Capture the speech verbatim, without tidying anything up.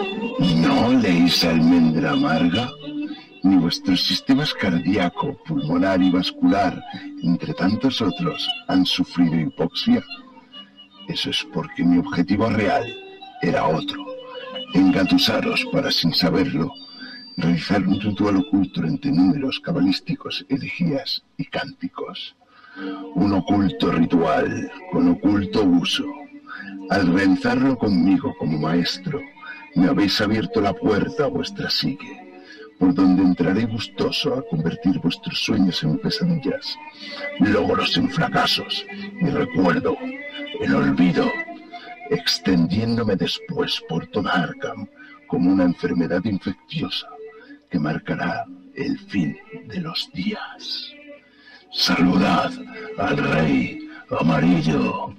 ¿No leéis almendra amarga? Ni vuestros sistemas cardíaco, pulmonar y vascular, entre tantos otros, han sufrido hipoxia. Eso es porque mi objetivo real era otro: engatusaros para, sin saberlo, realizar un ritual oculto entre números cabalísticos, elegías y cánticos. Un oculto ritual con oculto uso. Al realizarlo conmigo como maestro, me habéis abierto la puerta a vuestra psique, por donde entraré gustoso a convertir vuestros sueños en pesadillas, logros en fracasos y recuerdo en olvido, extendiéndome después por toda Arkham como una enfermedad infecciosa que marcará el fin de los días. Saludad al Rey Amarillo.